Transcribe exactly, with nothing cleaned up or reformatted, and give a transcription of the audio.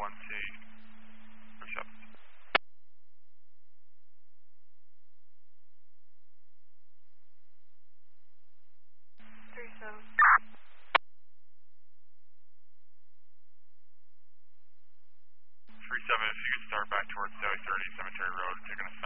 one C. three seven. three seven. three seven, if you could start back towards Zoe thirty Cemetery Road, taking a